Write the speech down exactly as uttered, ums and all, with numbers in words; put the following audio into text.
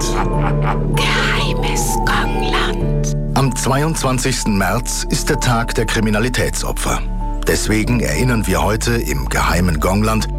Geheimes Gongland. Am zweiundzwanzigsten März ist der Tag der Kriminalitätsopfer. Deswegen erinnern wir heute im Geheimen Gongland